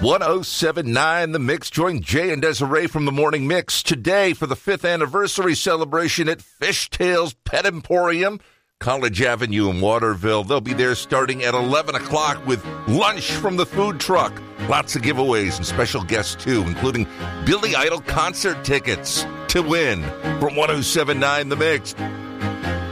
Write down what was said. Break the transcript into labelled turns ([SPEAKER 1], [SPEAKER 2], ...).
[SPEAKER 1] 1079 The Mix. Join Jay and Desiree from The Morning Mix today for the 5th anniversary celebration at Fishtails Pet Emporium, College Avenue in Waterville. They'll be there starting at 11 o'clock with lunch from the food truck. Lots of giveaways and special guests, too, including Billy Idol concert tickets to win from 1079 The Mix.